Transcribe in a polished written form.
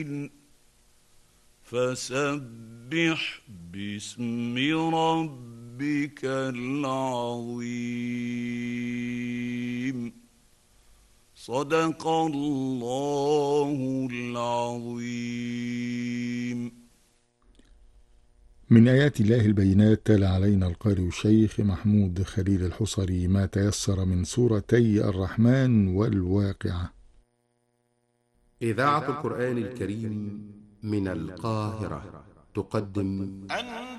فسبح باسم ربك العظيم. صدق الله العظيم. من آيات الله البينات تلا علينا القارئ الشيخ محمود خليل الحصري ما تيسر من سورتي الرحمن والواقعة. إذاعة القرآن الكريم من القاهرة تقدم